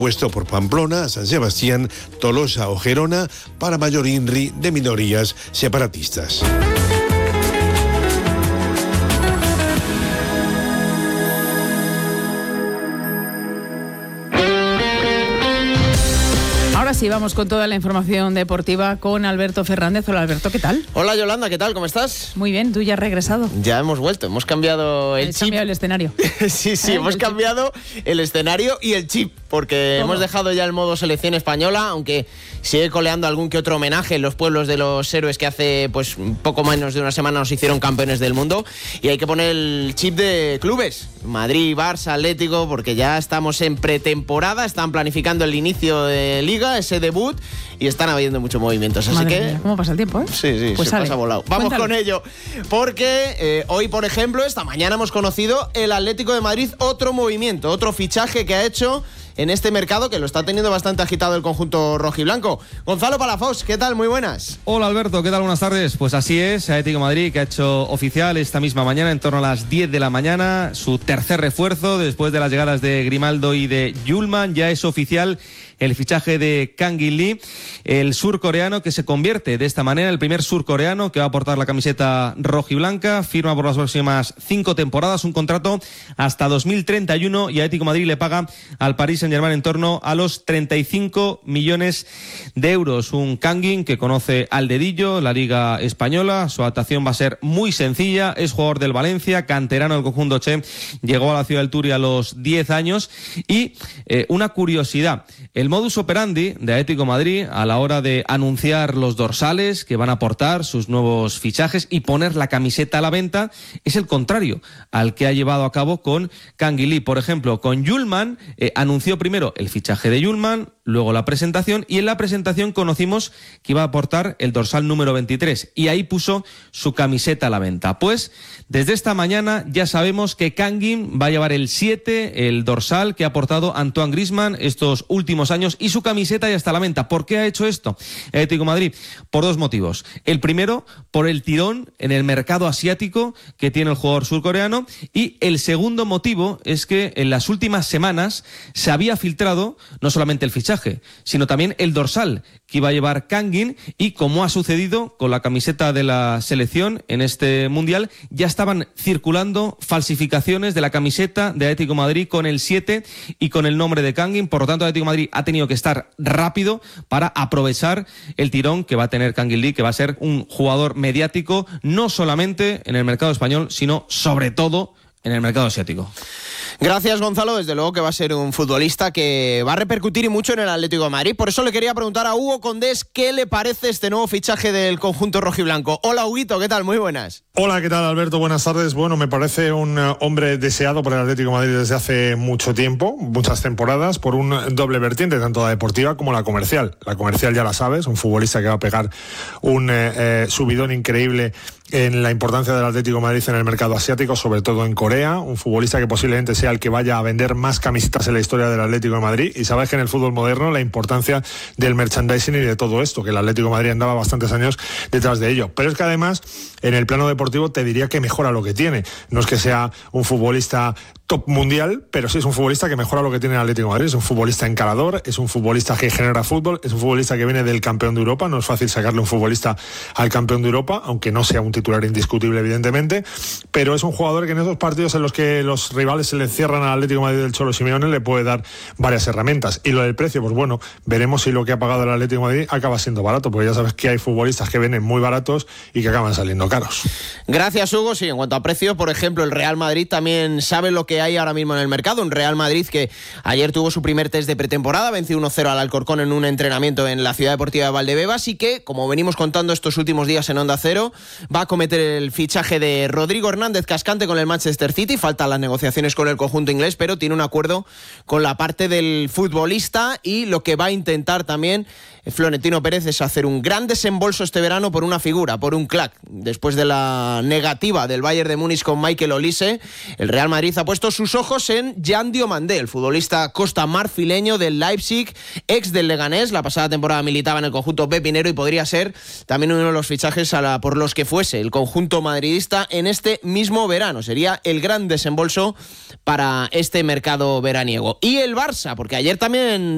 puesto por Pamplona, San Sebastián, Tolosa o Gerona para mayor INRI de minorías separatistas. Ahora sí, vamos con toda la información deportiva con Alberto Fernández. Hola Alberto, ¿qué tal? Hola Yolanda, ¿qué tal? ¿Cómo estás? Muy bien, ¿tú ya has regresado? Ya hemos vuelto, hemos cambiado el chip. Cambiado el escenario. Sí, hemos cambiado el escenario y el chip, porque hemos dejado ya el modo selección española, aunque sigue coleando algún que otro homenaje en los pueblos de los héroes que hace pues poco menos de una semana nos hicieron campeones del mundo, y hay que poner el chip de clubes, Madrid, Barça, Atlético, porque ya estamos en pretemporada, están planificando el inicio de Liga, ese debut, y están habiendo muchos movimientos, así Madre que... mía, ¿cómo pasa el tiempo, eh? Sí, pues se pasa volado. Vamos Cuéntalo. con ello, porque hoy, por ejemplo, esta mañana hemos conocido el Atlético de Madrid, otro movimiento, otro fichaje que ha hecho en este mercado, que lo está teniendo bastante agitado el conjunto rojiblanco. Gonzalo Palafox, ¿qué tal? Muy buenas. Hola Alberto, ¿qué tal? Buenas tardes. Pues así es, Atlético de Madrid, que ha hecho oficial esta misma mañana, en torno a las 10 de la mañana, su tercer refuerzo después de las llegadas de Grimaldo y de Yulman. Ya es oficial el fichaje de Kang In Lee, el surcoreano, que se convierte de esta manera, el primer surcoreano que va a portar la camiseta rojiblanca, firma por las próximas 5 temporadas, un contrato hasta 2031, y Atlético de Madrid le paga al Paris Saint-Germain en torno a los 35 millones de euros. Un Kang In que conoce al dedillo la Liga Española, su adaptación va a ser muy sencilla, es jugador del Valencia, canterano del conjunto Che, llegó a la ciudad del Turia a los 10 años, y una curiosidad, el modus operandi de Atlético de Madrid a la hora de anunciar los dorsales que van a aportar sus nuevos fichajes y poner la camiseta a la venta es el contrario al que ha llevado a cabo con Kang In Lee. Por ejemplo, con Yulman anunció primero el fichaje de Yulman, luego la presentación, y en la presentación conocimos que iba a aportar el dorsal número 23 y ahí puso su camiseta a la venta. Pues desde esta mañana ya sabemos que Kang In va a llevar el 7, el dorsal que ha aportado Antoine Griezmann estos últimos años, y su camiseta ya está a la venta. ¿Por qué ha hecho esto Atlético de Madrid? Por dos motivos. El primero, por el tirón en el mercado asiático que tiene el jugador surcoreano, y el segundo motivo es que en las últimas semanas se había filtrado no solamente el fichaje, sino también el dorsal que iba a llevar Kang In, y como ha sucedido con la camiseta de la selección en este mundial, ya estaban circulando falsificaciones de la camiseta de Atlético de Madrid con el 7 y con el nombre de Kang In. Por lo tanto, Atlético de Madrid ha tenido que estar rápido para aprovechar el tirón que va a tener Kang In Lee, que va a ser un jugador mediático no solamente en el mercado español, sino sobre todo en el mercado asiático. Gracias, Gonzalo. Desde luego que va a ser un futbolista que va a repercutir y mucho en el Atlético de Madrid. Por eso le quería preguntar a Hugo Condés qué le parece este nuevo fichaje del conjunto rojiblanco. Hola, Huguito, ¿qué tal? Muy buenas. Hola, ¿qué tal, Alberto? Buenas tardes. Bueno, me parece un hombre deseado por el Atlético de Madrid desde hace mucho tiempo, muchas temporadas, por un doble vertiente, tanto la deportiva como la comercial. La comercial ya la sabes, un futbolista que va a pegar un subidón increíble en la importancia del Atlético de Madrid en el mercado asiático, sobre todo en Corea, un futbolista que posiblemente sea el que vaya a vender más camisetas en la historia del Atlético de Madrid, y sabes que en el fútbol moderno la importancia del merchandising y de todo esto, que el Atlético de Madrid andaba bastantes años detrás de ello, pero es que además en el plano deportivo te diría que mejora lo que tiene, no es que sea un futbolista top mundial, pero sí es un futbolista que mejora lo que tiene el Atlético de Madrid, es un futbolista encarador, es un futbolista que genera fútbol, es un futbolista que viene del campeón de Europa, no es fácil sacarle un futbolista al campeón de Europa, aunque no sea un titular indiscutible evidentemente, pero es un jugador que en esos partidos en los que los rivales se le cierran al Atlético de Madrid del Cholo Simeone le puede dar varias herramientas. Y lo del precio, pues bueno, veremos si lo que ha pagado el Atlético de Madrid acaba siendo barato, porque ya sabes que hay futbolistas que vienen muy baratos y que acaban saliendo caros. Gracias, Hugo. Sí, en cuanto a precio, por ejemplo, el Real Madrid también sabe lo que hay ahora mismo en el mercado. Un Real Madrid que ayer tuvo su primer test de pretemporada, venció 1-0 al Alcorcón en un entrenamiento en la Ciudad Deportiva de Valdebebas, y que, como venimos contando estos últimos días en Onda Cero, va a cometer el fichaje de Rodrigo Hernández Cascante con el Manchester City. Faltan las negociaciones con el conjunto inglés, pero tiene un acuerdo con la parte del futbolista, y lo que va a intentar también Florentino Pérez es hacer un gran desembolso este verano por una figura, por un crack. Después de la negativa del Bayern de Múnich con Michael Olise, el Real Madrid ha puesto sus ojos en Jan Diomandé, el futbolista costa-marfileño del Leipzig, ex del Leganés. La pasada temporada militaba en el conjunto pepinero y podría ser también uno de los fichajes por los que fuese el conjunto madridista en este mismo verano. Sería el gran desembolso para este mercado veraniego. Y el Barça, porque ayer también